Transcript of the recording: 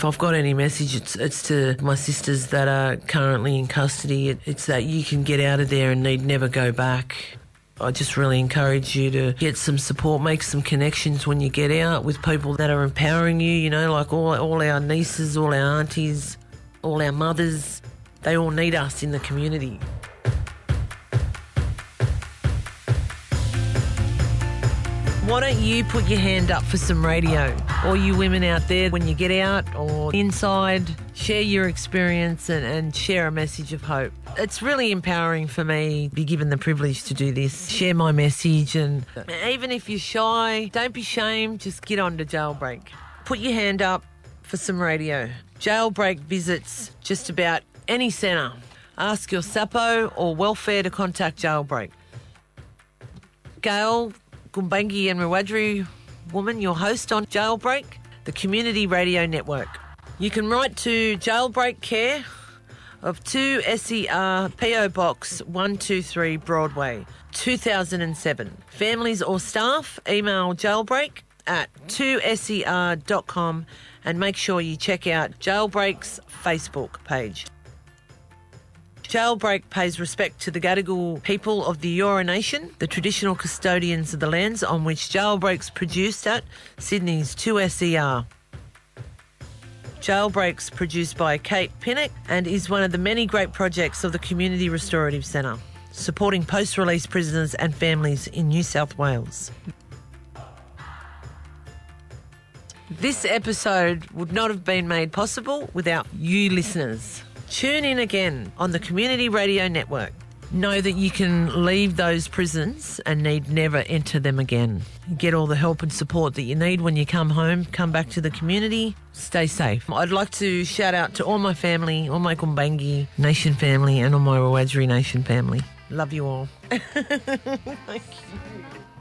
If I've got any message, it's to my sisters that are currently in custody. It's that you can get out of there and need never go back. I just really encourage you to get some support, make some connections when you get out with people that are empowering you, like all our nieces, all our aunties, all our mothers. They all need us in the community. Why don't you put your hand up for some radio? All you women out there, when you get out or inside, share your experience and share a message of hope. It's really empowering for me to be given the privilege to do this, share my message, and even if you're shy, don't be ashamed, just get on to Jailbreak. Put your hand up for some radio. Jailbreak visits just about any centre. Ask your SAPO or welfare to contact Jailbreak. Gail Gumbangi and Rawadri woman, your host on Jailbreak, the Community Radio Network. You can write to Jailbreak Care of 2 SER PO Box 123 Broadway, 2007. Families or staff, email jailbreak at 2ser.com and make sure you check out Jailbreak's Facebook page. Jailbreak pays respect to the Gadigal people of the Eora Nation, the traditional custodians of the lands on which Jailbreak's produced at Sydney's 2SER. Jailbreak's produced by Kate Pinnock and is one of the many great projects of the Community Restorative Centre, supporting post-release prisoners and families in New South Wales. This episode would not have been made possible without you listeners. Tune in again on the Community Radio Network. Know that you can leave those prisons and need never enter them again. Get all the help and support that you need when you come home, come back to the community. Stay safe. I'd like to shout out to all my family, all my Gumbangi Nation family and all my Rawadri Nation family. Love you all. Thank you.